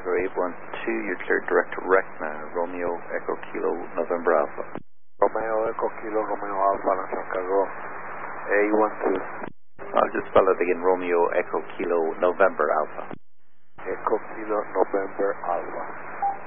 Cargo 812, you're cleared direct to Recna, Romeo Echo Kilo November Alpha. Romeo Echo Kilo Romeo Alpha, San Cargo 812. I'll just spell it again, Romeo Echo Kilo November Alpha. Echo Kilo November Alpha.